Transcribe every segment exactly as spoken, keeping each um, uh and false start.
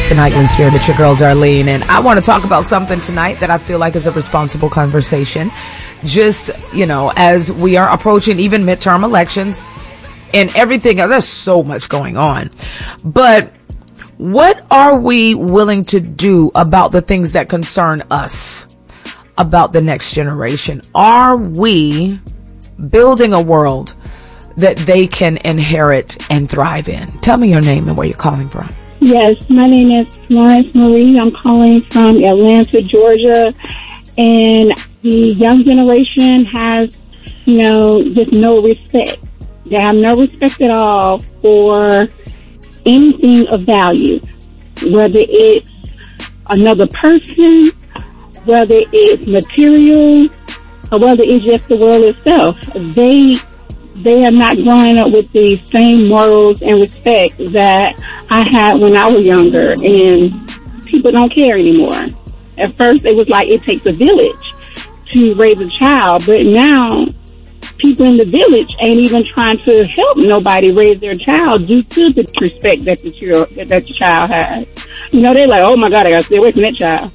It's the Nightly Spirit. It's your girl, Darlene. And I want to talk about something tonight that I feel like is a responsible conversation. Just, you know, as we are approaching even midterm elections and everything else, there's so much going on. But what are we willing to do about the things that concern us, about the next generation? Are we building a world that they can inherit and thrive in? Tell me your name and where you're calling from. Yes, my name is Florence Marie. I'm calling from Atlanta, Georgia. And the young generation has, you know, just no respect. They have no respect at all for anything of value, whether it's another person, whether it's material, or whether it's just the world itself. They they are not growing up with the same morals and respect that I had when I was younger, and people don't care anymore. At first, it was like it takes a village to raise a child, but now people in the village ain't even trying to help nobody raise their child due to the respect that the child, that the child has. You know, they're like, oh my God, I gotta stay away from that child.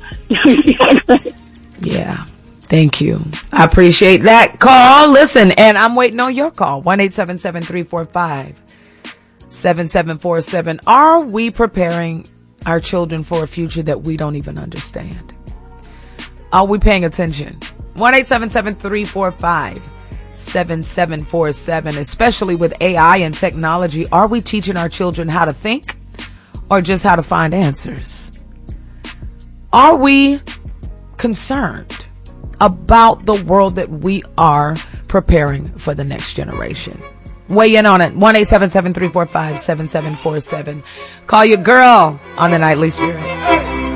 Yeah. Thank you. I appreciate that call. Listen, and I'm waiting on your call. one eight seven seven, three four five, seven seven four seven. Are we preparing our children for a future that we don't even understand? Are we paying attention? one eight seven seven, three four five, seven seven four seven. Especially with A I and technology, are we teaching our children how to think or just how to find answers? Are we concerned about the world that we are preparing for the next generation? Weigh in on it. one eight seven seven, three four five, seven seven four seven. Call your girl on the Nightly Spirit.